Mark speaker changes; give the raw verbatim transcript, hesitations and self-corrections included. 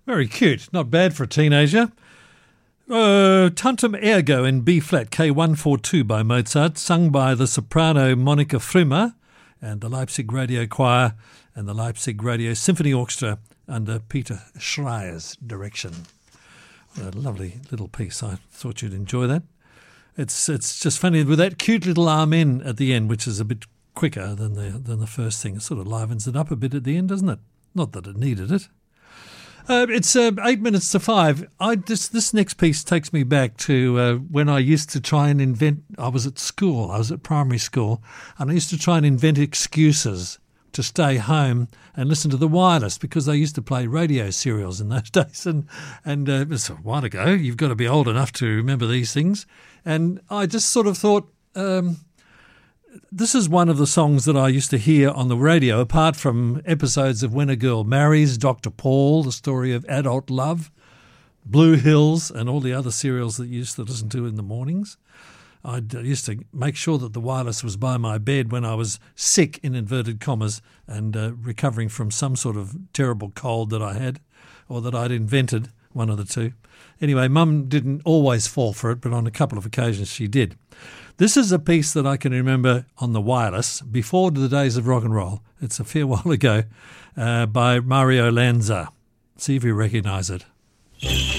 Speaker 1: Very cute. Not bad for a teenager. Uh, Tantum Ergo in B-flat, K one forty-two by Mozart, sung by the soprano Monika Frümmer and the Leipzig Radio Choir and the Leipzig Radio Symphony Orchestra under Peter Schreier's direction. A lovely little piece. I thought you'd enjoy that. It's it's just funny with that cute little amen at the end, which is a bit quicker than the than the first thing. It sort of livens it up a bit at the end, doesn't it? Not that it needed it. Uh, it's uh, eight minutes to five. I this this next piece takes me back to uh, when I used to try and invent. I was at school. I was at primary school, and I used to try and invent excuses to stay home and listen to the wireless because they used to play radio serials in those days. And and uh, it was a while ago. You've got to be old enough to remember these things. And I just sort of thought. Um, This is one of the songs that I used to hear on the radio, apart from episodes of When a Girl Marries, Doctor Paul, the story of adult love, Blue Hills, and all the other serials that you used to listen to in the mornings. I used to make sure that the wireless was by my bed when I was sick, in inverted commas, and uh, recovering from some sort of terrible cold that I had or that I'd invented, one of the two. Anyway, Mum didn't always fall for it, but on a couple of occasions she did. This is a piece that I can remember on the wireless before the days of rock and roll. It's a fair while ago, uh, by Mario Lanza. See if you recognise it.